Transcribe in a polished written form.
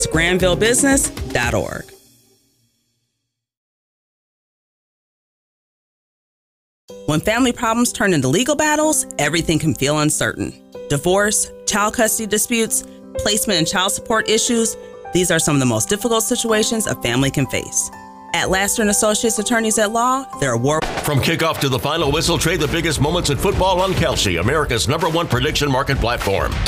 GranvilleBusiness.org. When family problems turn into legal battles, everything can feel uncertain. Divorce, child custody disputes, placement and child support issues, these are some of the most difficult situations a family can face. At Laster & Associates Attorneys at Law, they're award. From kickoff to the final whistle, trade the biggest moments in football on Kelsey, America's #1 prediction market platform.